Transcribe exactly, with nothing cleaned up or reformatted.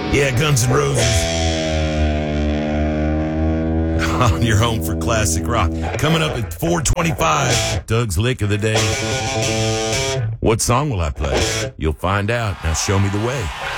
Yeah, Guns N' Roses. On your home for classic rock. Coming up at four twenty-five, Doug's Lick of the Day. What song will I play? You'll find out. Now show me the way.